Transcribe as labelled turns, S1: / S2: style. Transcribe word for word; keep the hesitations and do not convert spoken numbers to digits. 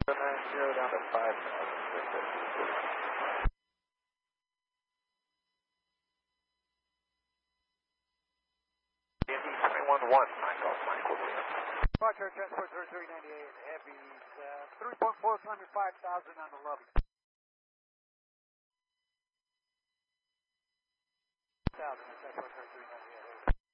S1: nine zero down to five thousand. Indy twenty-one one, nine Golf Mike, William.
S2: Departure transport zero three ninety-eight, heavy, uh, three point four, climbing five thousand on the lobby.